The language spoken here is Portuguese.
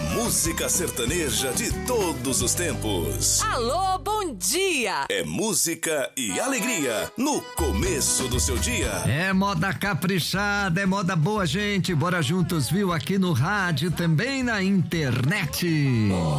música sertaneja de todos os tempos. Alô, bom dia! É música e alegria no começo do seu dia. É moda caprichada, é moda boa, gente. Bora juntos, viu? Aqui no rádio, também na internet.